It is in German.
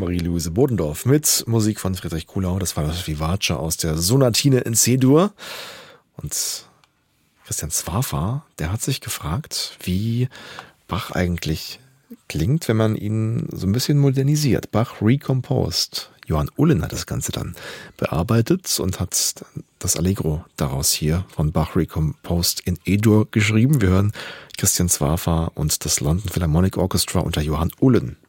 Marie-Louise Bodendorf mit Musik von Friedrich Kuhlau. Das war das Vivace aus der Sonatine in C-Dur. Und Christian Zwafer, der hat sich gefragt, wie Bach eigentlich klingt, wenn man ihn so ein bisschen modernisiert. Bach recomposed. Johann Ullen hat das Ganze dann bearbeitet und hat das Allegro daraus hier von Bach recomposed in E-Dur geschrieben. Wir hören Christian Zwafer und das London Philharmonic Orchestra unter Johann Ullen.